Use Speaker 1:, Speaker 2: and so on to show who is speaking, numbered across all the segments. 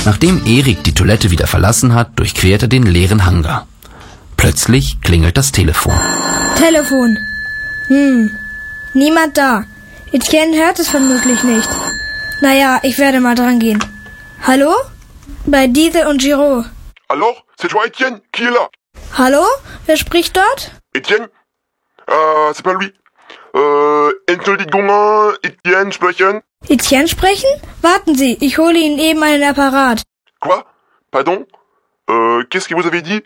Speaker 1: Nachdem Erik die Toilette wieder verlassen hat, durchquert er den leeren Hangar. Plötzlich klingelt das Telefon.
Speaker 2: Telefon. Niemand da. Etienne hört es vermutlich nicht. Naja, ich werde mal dran gehen. Hallo? Bei Dieter und Giraud.
Speaker 3: Alors, c'est toi Etienne, qui est là?
Speaker 2: Hallo? Wer spricht dort?
Speaker 3: Etienne? C'est pas lui. Entschuldigung, Etienne sprechen?
Speaker 2: Etienne sprechen? Warten Sie, ich hole Ihnen eben einen Apparat.
Speaker 3: Quoi? Pardon? Qu'est-ce que vous avez dit?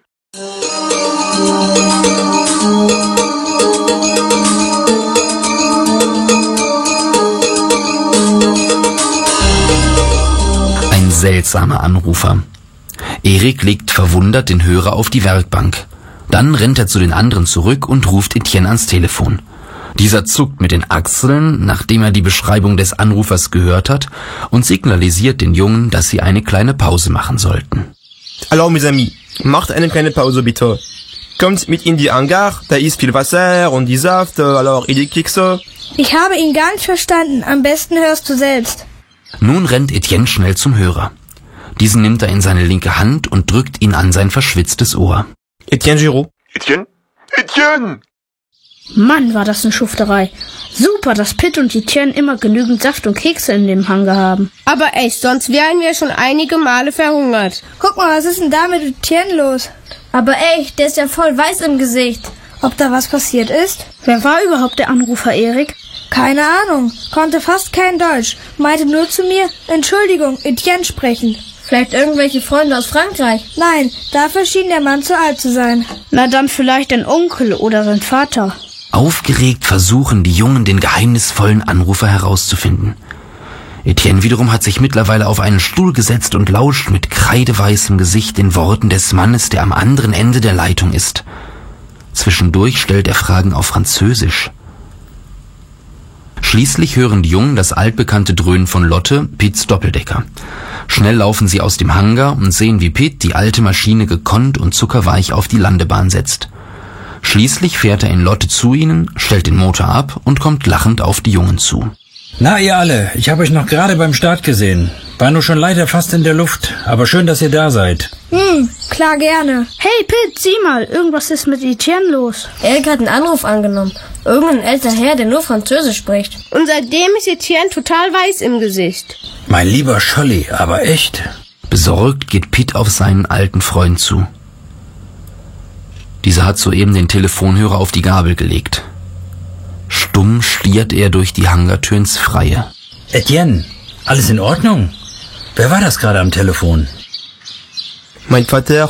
Speaker 1: Ein seltsamer Anrufer. Erik legt verwundert den Hörer auf die Werkbank. Dann rennt er zu den anderen zurück und ruft Etienne ans Telefon. Dieser zuckt mit den Achseln, nachdem er die Beschreibung des Anrufers gehört hat, und signalisiert den Jungen, dass sie eine kleine Pause machen sollten.
Speaker 4: Alors, mes amis, macht eine kleine Pause bitte. Kommt mit in die Hangar, da ist viel Wasser und die Saft, alors et die Kekse.
Speaker 2: Ich habe ihn gar nicht verstanden. Am besten hörst du selbst.
Speaker 1: Nun rennt Etienne schnell zum Hörer. Diesen nimmt er in seine linke Hand und drückt ihn an sein verschwitztes Ohr.
Speaker 4: Etienne Giraud.
Speaker 3: Etienne? Etienne!
Speaker 5: Mann, war das eine Schufterei. Super, dass Pitt und Etienne immer genügend Saft und Kekse in dem Hangar haben.
Speaker 6: Aber echt, sonst wären wir schon einige Male verhungert.
Speaker 2: Guck mal, was ist denn da mit Etienne los?
Speaker 7: Aber echt, der ist ja voll weiß im Gesicht.
Speaker 2: Ob da was passiert ist?
Speaker 5: Wer war überhaupt der Anrufer, Erik?
Speaker 2: Keine Ahnung. Konnte fast kein Deutsch. Meinte nur zu mir, Entschuldigung, Etienne sprechen.
Speaker 7: Vielleicht irgendwelche Freunde aus Frankreich?
Speaker 2: Nein, dafür schien der Mann zu alt zu sein.
Speaker 5: Na dann vielleicht ein Onkel oder sein Vater.
Speaker 1: Aufgeregt versuchen die Jungen, den geheimnisvollen Anrufer herauszufinden. Etienne wiederum hat sich mittlerweile auf einen Stuhl gesetzt und lauscht mit kreideweißem Gesicht den Worten des Mannes, der am anderen Ende der Leitung ist. Zwischendurch stellt er Fragen auf Französisch. Schließlich hören die Jungen das altbekannte Dröhnen von Lotte, Pitts Doppeldecker. Schnell laufen sie aus dem Hangar und sehen, wie Pitt die alte Maschine gekonnt und zuckerweich auf die Landebahn setzt. Schließlich fährt er in Lotte zu ihnen, stellt den Motor ab und kommt lachend auf die Jungen zu.
Speaker 8: Na ihr alle, ich habe euch noch gerade beim Start gesehen. War nur schon leider fast in der Luft, aber schön, dass ihr da seid.
Speaker 2: Klar, gerne.
Speaker 5: Hey Pitt, sieh mal, irgendwas ist mit Etienne los.
Speaker 7: Erik hat einen Anruf angenommen. Irgendein älterer Herr, der nur Französisch spricht.
Speaker 6: Und seitdem ist Etienne total weiß im Gesicht.
Speaker 8: Mein lieber Scholli, aber echt.
Speaker 1: Besorgt geht Pitt auf seinen alten Freund zu. Dieser hat soeben den Telefonhörer auf die Gabel gelegt. Stumm stiert er durch die Hangartür ins Freie.
Speaker 8: Etienne, alles in Ordnung? Wer war das gerade am Telefon?
Speaker 4: Mein Vater.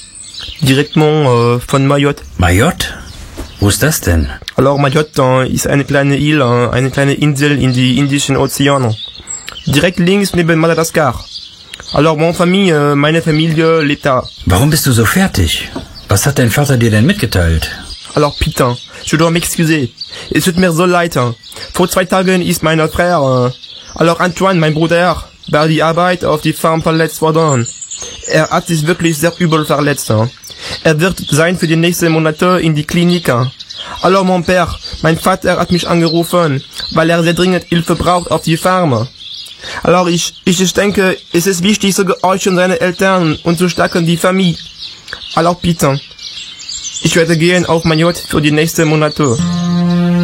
Speaker 4: Directement von Mayotte.
Speaker 8: Mayotte? Wo ist das denn?
Speaker 4: Alors Mayotte ist eine kleine Insel, eine kleine Insel in die Indischen Ozeane. Direkt links neben Madagaskar. Alors meine Familie lebt da.
Speaker 8: Warum bist du so fertig? Was hat dein Vater dir denn mitgeteilt?
Speaker 4: Alors putain, je dois m'excuser. Es tut mir so leid. Vor 2 Tagen ist mein Frère, alors Antoine, mein Bruder, bei der Arbeit auf die Farm verletzt worden. Er hat sich wirklich sehr übel verletzt. Er wird sein für die nächsten Monate in die Klinik. Alors mon Père, mein Vater hat mich angerufen, weil er sehr dringend Hilfe braucht auf die Farm. Alors ich denke, es ist wichtig zu gehorchen seine Eltern und zu stärken die Familie. Alors bitte, ich werde gehen auf Mayotte für die nächsten Monate.